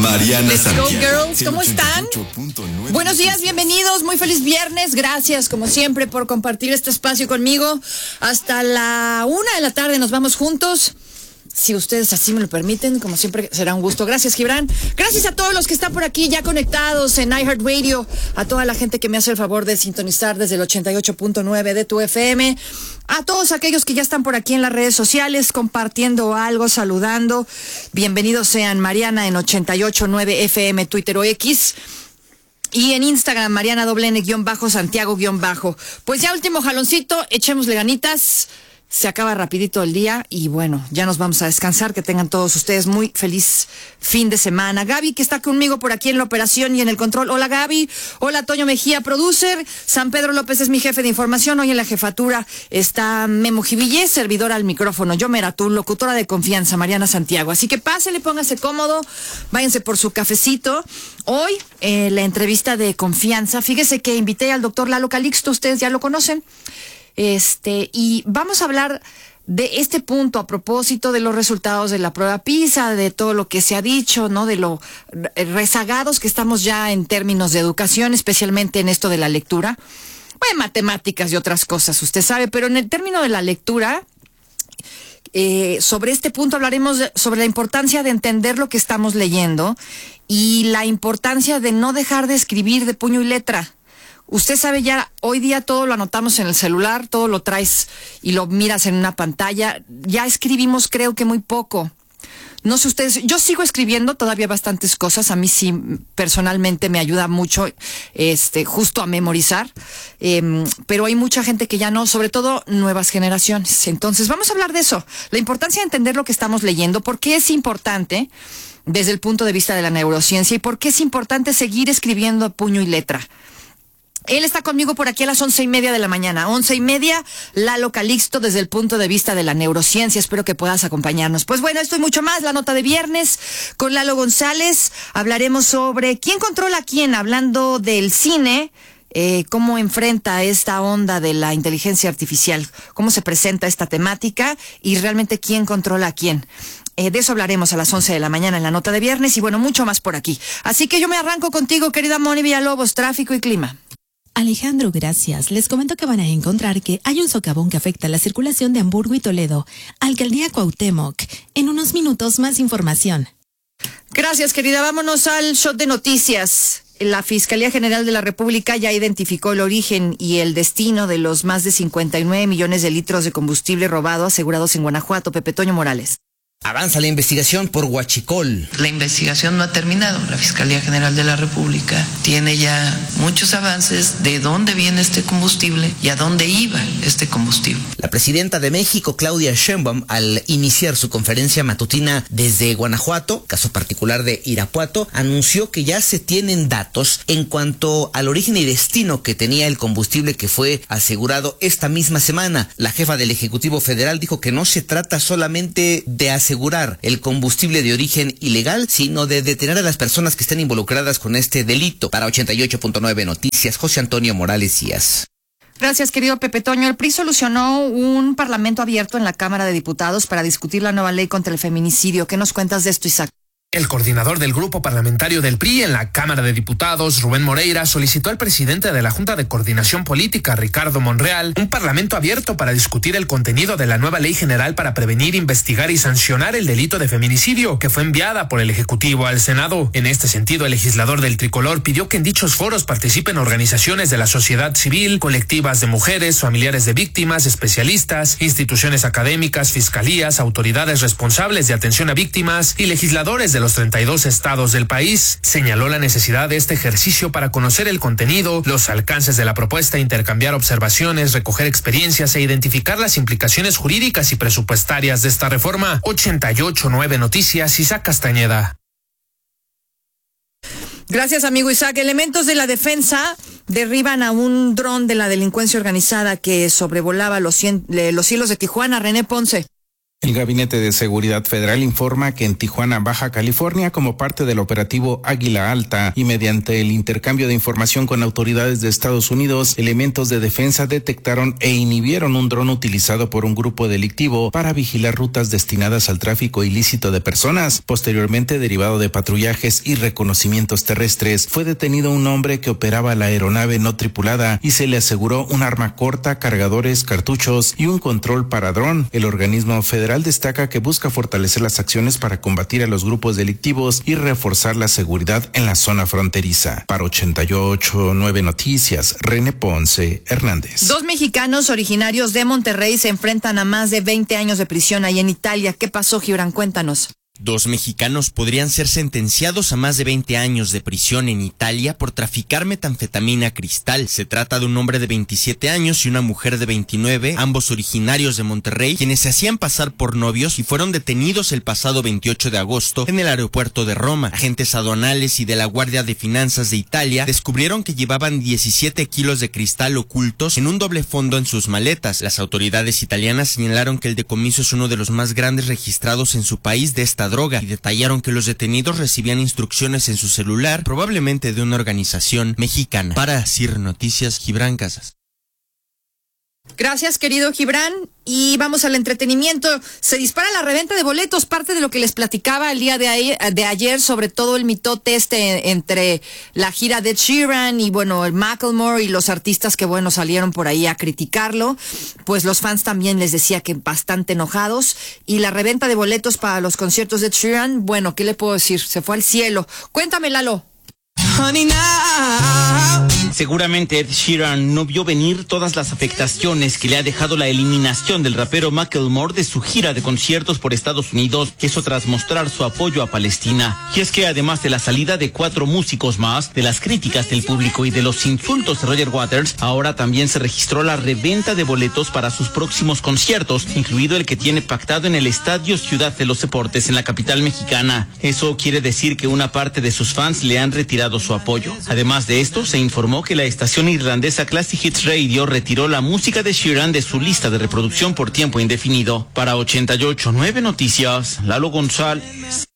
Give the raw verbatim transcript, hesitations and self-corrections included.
Mariana Let's Santiago. go, girls. ¿Cómo están? Buenos días, bienvenidos. Muy feliz viernes. Gracias, como siempre, por compartir este espacio conmigo. Hasta la una de la tarde nos vamos juntos. Si ustedes así me lo permiten, como siempre, será un gusto. Gracias, Gibran. Gracias a todos los que están por aquí ya conectados en iHeartRadio, a toda la gente que me hace el favor de sintonizar desde el ochenta y ocho punto nueve de tu F M, a todos aquellos que ya están por aquí en las redes sociales compartiendo algo, saludando. Bienvenidos sean. Mariana en ochenta y ocho punto nueve F M, Twitter o X. Y en Instagram, Mariana doble N guión bajo, Santiago guión bajo. Pues ya último jaloncito, echémosle ganitas. Se acaba rapidito el día y bueno, ya nos vamos a descansar. Que tengan todos ustedes muy feliz fin de semana. Gaby, que está conmigo por aquí en la operación y en el control. Hola, Gaby. Hola, Toño Mejía, producer. San Pedro López es mi jefe de información. Hoy en la jefatura está Memo Jivillé, servidora al micrófono. Yo Mera, tu locutora de confianza, Mariana Santiago. Así que pásele, póngase cómodo, váyanse por su cafecito. Hoy, eh, la entrevista de confianza. Fíjese que invité al doctor Lalo Calixto, ustedes ya lo conocen. Este, y vamos a hablar de este punto a propósito de los resultados de la prueba PISA, de todo lo que se ha dicho, ¿no? De lo rezagados que estamos ya en términos de educación, especialmente en esto de la lectura. Bueno, matemáticas y otras cosas, usted sabe, pero en el término de la lectura, eh, sobre este punto hablaremos de, sobre la importancia de entender lo que estamos leyendo y la importancia de no dejar de escribir de puño y letra. Usted sabe ya, hoy día todo lo anotamos en el celular, todo lo traes y lo miras en una pantalla. Ya escribimos creo que muy poco. No sé ustedes, yo sigo escribiendo todavía bastantes cosas. A mí sí, personalmente me ayuda mucho, este, justo a memorizar. Eh, pero hay mucha gente que ya no, sobre todo nuevas generaciones. Entonces vamos a hablar de eso. La importancia de entender lo que estamos leyendo, por qué es importante desde el punto de vista de la neurociencia y por qué es importante seguir escribiendo a puño y letra. Él está conmigo por aquí a las once y media de la mañana. Once y media, Lalo Calixto desde el punto de vista de la neurociencia. Espero que puedas acompañarnos. Pues bueno, esto y mucho más, la nota de viernes con Lalo González. Hablaremos sobre quién controla a quién, hablando del cine, eh, cómo enfrenta esta onda de la inteligencia artificial, cómo se presenta esta temática y realmente quién controla a quién. Eh, de eso hablaremos a las once de la mañana en la nota de viernes y bueno, mucho más por aquí. Así que yo me arranco contigo, querida Moni Villalobos, tráfico y clima. Alejandro, gracias. Les comento que van a encontrar que hay un socavón que afecta la circulación de Hamburgo y Toledo. Alcaldía Cuauhtémoc. En unos minutos más información. Gracias, querida. Vámonos al shot de noticias. La Fiscalía General de la República ya identificó el origen y el destino de los más de cincuenta y nueve millones de litros de combustible robado asegurados en Guanajuato. Pepe Toño Morales. Avanza la investigación por Huachicol. La investigación no ha terminado. La Fiscalía General de la República tiene ya muchos avances de dónde viene este combustible y a dónde iba este combustible. La presidenta de México, Claudia Sheinbaum, al iniciar su conferencia matutina desde Guanajuato, caso particular de Irapuato, anunció que ya se tienen datos en cuanto al origen y destino que tenía el combustible que fue asegurado esta misma semana. La jefa del Ejecutivo Federal dijo que no se trata solamente de asegurar el combustible de origen ilegal, sino de detener a las personas que estén involucradas con este delito. Para ochenta y ocho punto nueve Noticias, José Antonio Morales Díaz. Gracias, querido Pepe Toño. El P R I solucionó un parlamento abierto en la Cámara de Diputados para discutir la nueva ley contra el feminicidio. ¿Qué nos cuentas de esto, Isaac? El coordinador del grupo parlamentario del P R I en la Cámara de Diputados, Rubén Moreira, solicitó al presidente de la Junta de Coordinación Política, Ricardo Monreal, un parlamento abierto para discutir el contenido de la nueva ley general para prevenir, investigar y sancionar el delito de feminicidio, que fue enviada por el Ejecutivo al Senado. En este sentido, el legislador del Tricolor pidió que en dichos foros participen organizaciones de la sociedad civil, colectivas de mujeres, familiares de víctimas, especialistas, instituciones académicas, fiscalías, autoridades responsables de atención a víctimas y legisladores de los treinta y dos estados del país. Señaló la necesidad de este ejercicio para conocer el contenido, los alcances de la propuesta, intercambiar observaciones, recoger experiencias e identificar las implicaciones jurídicas y presupuestarias de esta reforma. ochenta y ocho punto nueve Noticias, Isaac Castañeda. Gracias, amigo Isaac. Elementos de la defensa derriban a un dron de la delincuencia organizada que sobrevolaba los, cien, los cielos de Tijuana. René Ponce. El Gabinete de Seguridad Federal informa que en Tijuana, Baja California, como parte del operativo Águila Alta y mediante el intercambio de información con autoridades de Estados Unidos, elementos de defensa detectaron e inhibieron un dron utilizado por un grupo delictivo para vigilar rutas destinadas al tráfico ilícito de personas. Posteriormente, derivado de patrullajes y reconocimientos terrestres, fue detenido un hombre que operaba la aeronave no tripulada y se le aseguró un arma corta, cargadores, cartuchos y un control para dron. El organismo federal destaca que busca fortalecer las acciones para combatir a los grupos delictivos y reforzar la seguridad en la zona fronteriza. Para ochenta y ocho punto nueve Noticias, René Ponce Hernández. Dos mexicanos originarios de Monterrey se enfrentan a más de veinte años de prisión ahí en Italia. ¿Qué pasó, Gibran? Cuéntanos. Dos mexicanos podrían ser sentenciados a más de veinte años de prisión en Italia por traficar metanfetamina cristal. Se trata de un hombre de veintisiete años y una mujer de veintinueve, ambos originarios de Monterrey, quienes se hacían pasar por novios y fueron detenidos el pasado veintiocho de agosto en el aeropuerto de Roma. Agentes aduanales y de la Guardia de Finanzas de Italia descubrieron que llevaban diecisiete kilos de cristal ocultos en un doble fondo en sus maletas. Las autoridades italianas señalaron que el decomiso es uno de los más grandes registrados en su país de esta droga y detallaron que los detenidos recibían instrucciones en su celular, probablemente de una organización mexicana. Para Sir Noticias, Gibran Casas. Gracias, querido Gibran. Y vamos al entretenimiento. Se dispara la reventa de boletos, parte de lo que les platicaba el día de ayer, de ayer sobre todo el mitote este entre la gira de Ed Sheeran y bueno, el Macklemore y los artistas que bueno salieron por ahí a criticarlo. Pues los fans también les decía que bastante enojados. Y la reventa de boletos para los conciertos de Ed Sheeran, bueno, ¿qué le puedo decir? Se fue al cielo. Cuéntame, Lalo. Seguramente Ed Sheeran no vio venir todas las afectaciones que le ha dejado la eliminación del rapero Macklemore de su gira de conciertos por Estados Unidos, eso tras mostrar su apoyo a Palestina. Y es que además de la salida de cuatro músicos más, de las críticas del público y de los insultos de Roger Waters, ahora también se registró la reventa de boletos para sus próximos conciertos, incluido el que tiene pactado en el Estadio Ciudad de los Deportes en la capital mexicana. Eso quiere decir que una parte de sus fans le han retirado su apoyo. Además de esto, se informó que la estación irlandesa Classic Hits Radio retiró la música de Sheeran de su lista de reproducción por tiempo indefinido. Para ochenta y ocho punto nueve Noticias, Lalo González.